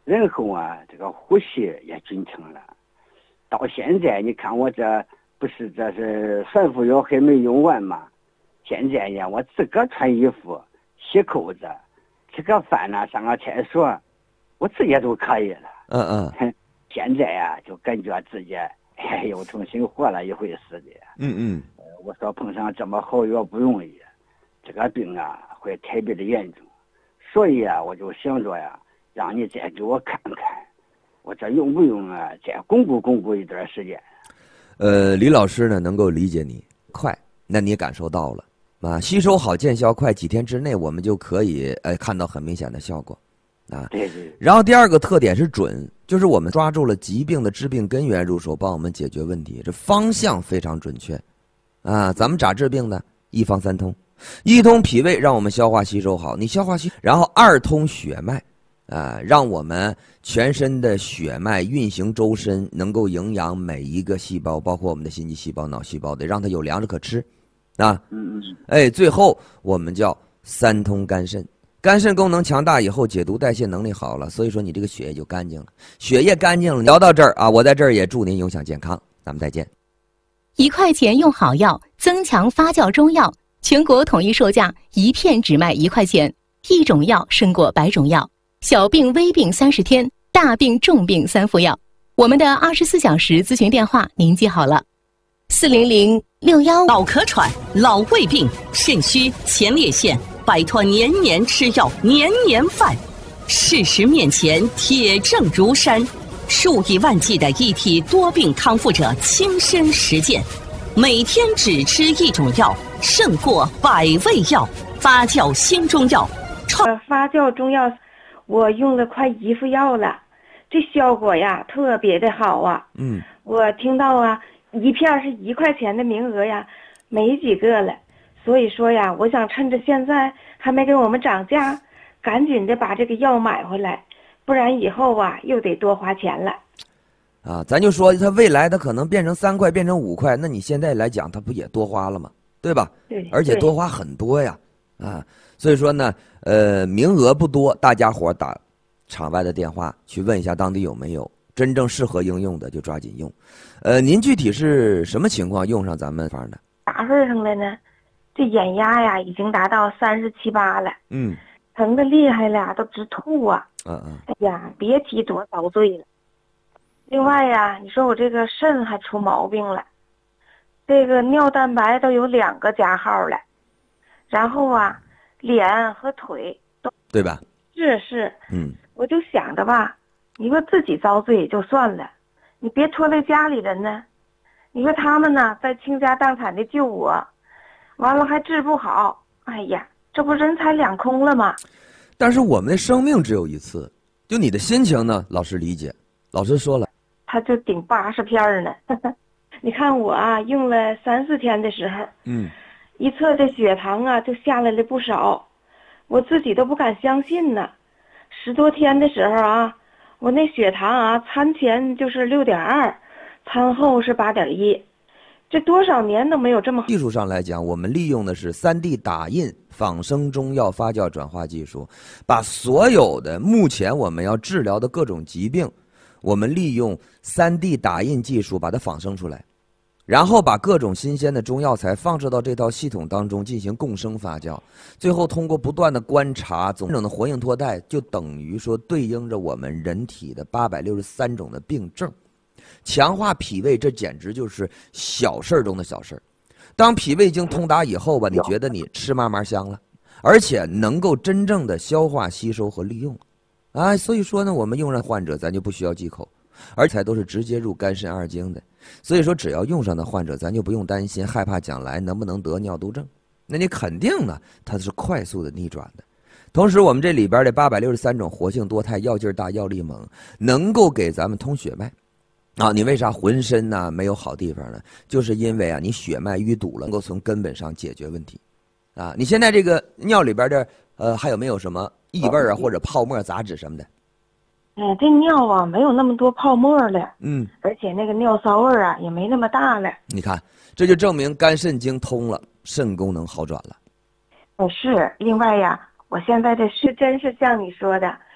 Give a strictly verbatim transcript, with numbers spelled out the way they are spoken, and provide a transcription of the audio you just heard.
然后啊，这个呼吸也均称了。到现在你看我这不是这是三副药还没用完吗？现在呀，我自个穿衣服、洗口子、吃个饭呢、上个厕所，我自己都可以了。 嗯嗯。 现在呀，就感觉自己哎又重新活了一回似的。 嗯嗯。 呃，我说碰上这么好药不容易，这个病啊会特别的严重，所以啊，我就想着呀，让你再给我看看，我这用不用啊？再巩固巩固一段时间。 呃，李老师呢能够理解你快，那你也感受到了啊，吸收好见效快，几天之内我们就可以呃看到很明显的效果啊。 对对。 然后第二个特点是准，就是我们抓住了疾病的致病根源入手，帮我们解决问题，这方向非常准确啊。咱们咋治病呢？一方三通，一通脾胃让我们消化吸收好，你消化吸，然后二通血脉。啊，让我们全身的血脉运行周身，能够营养每一个细胞，包括我们的心肌细胞、脑细胞，得让它有粮食可吃，啊， 嗯嗯， 哎，最后我们叫三通肝肾，肝肾功能强大以后，解毒代谢能力好了，所以说你这个血液就干净了，血液干净了。聊到这儿啊，我在这儿也祝您永享健康，咱们再见。 一块钱用好药，增强发酵中药，全国统一售价，一片只卖一块钱，一种药胜过百种药。小病微病三十天，大病重病三副药。我们的二十四小时咨询电话您记好了：四零零六幺。 脑壳喘、老胃病、肾虚、前列腺，摆脱年年吃药、年年犯。事实面前，铁证如山，数以万计的一体多病康复者亲身实践，每天只吃一种药，胜过百味药。发酵新中药， 创发酵中药。我用了快一副药了，这效果呀特别的好啊。 嗯， 我听到啊，一片是一块钱的名额呀，没几个了。所以说呀，我想趁着现在还没给我们涨价，赶紧的把这个药买回来，不然以后啊又得多花钱了。 啊，咱就说它未来它可能变成三块，变成五块，那你现在来讲它不也多花了吗？对吧？ 对， 而且多花很多呀，啊。所以说呢，呃，名额不多，大家伙打场外的电话去问一下当地有没有真正适合应用的，就抓紧用。呃，您具体是什么情况用上咱们方的？ 啥份上了呢？这眼压呀已经达到三十七八了， 嗯， 疼的厉害了，都直吐啊。 嗯嗯。 哎呀，别提多遭罪了。另外呀，你说我这个肾还出毛病了，这个尿蛋白都有两个加号了，然后啊。脸和腿都对吧？ 是是， 嗯， 我就想着吧，你说自己遭罪也就算了，你别拖累家里人呢。你说他们呢，在倾家荡产的救我，完了还治不好，哎呀，这不人财两空了吗？ 但是我们的生命只有一次，就你的心情呢，老师理解。老师说了， 他就顶八十片呢。你看我啊，用了三四天的时候， 嗯。 一测这血糖啊，就下来了不少，我自己都不敢相信呢。十多天的时候啊，我那血糖啊，餐前就是六点二，餐后是八点一，这多少年都没有这么。 技术上来讲，我们利用的是 三 D 打印仿生中药发酵转化技术，把所有的目前我们要治疗的各种疾病，我们利用 三 D 打印技术把它仿生出来。然后把各种新鲜的中药材放置到这套系统当中进行共生发酵，最后通过不断的观察，总整的活性脱代，就等于说对应着我们人体的八百六十三种的病症，强化脾胃，这简直就是小事儿中的小事儿。当脾胃经通达以后吧，你觉得你吃嘛嘛香了，而且能够真正的消化吸收和利用，啊，所以说呢，我们用上患者咱就不需要忌口，而且都是直接入肝肾二经的。所以说只要用上的患者咱就不用担心害怕将来能不能得尿毒症，那你肯定呢它是快速的逆转的。同时我们这里边的八百六十三种活性多肽，药劲大药力猛，能够给咱们通血脉啊。你为啥浑身呢没有好地方呢？就是因为啊你血脉淤堵了，能够从根本上解决问题啊。你现在这个尿里边的呃还有没有什么异味啊或者泡沫杂质什么的？ 嗯，这尿啊没有那么多泡沫了， 嗯， 而且那个尿骚味啊也没那么大了。 你看，这就证明肝肾经通了，肾功能好转了。 呃是，另外呀，我现在这是真是像你说的，